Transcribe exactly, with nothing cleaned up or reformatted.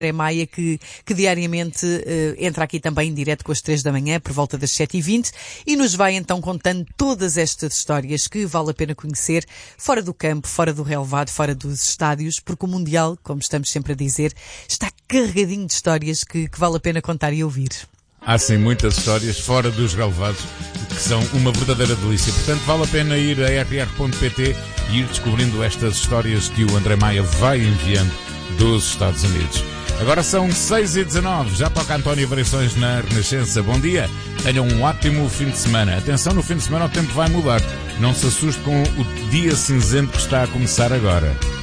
André Maia, que, que diariamente uh, entra aqui também em direto com as três da manhã, por volta das sete e vinte, e nos vai então contando todas estas histórias que vale a pena conhecer, fora do campo, fora do relevado, fora dos estádios, porque o Mundial, como estamos sempre a dizer, está carregadinho de histórias que, que vale a pena contar e ouvir. Há sim muitas histórias fora dos relevados que são uma verdadeira delícia. Portanto, vale a pena ir a r r ponto p t e ir descobrindo estas histórias que o André Maia vai enviando dos Estados Unidos. Agora são seis e dezanove, já toca António Variações na Renascença. Bom dia, tenham um ótimo fim de semana. Atenção, no fim de semana o tempo vai mudar. Não se assuste com o dia cinzento que está a começar agora.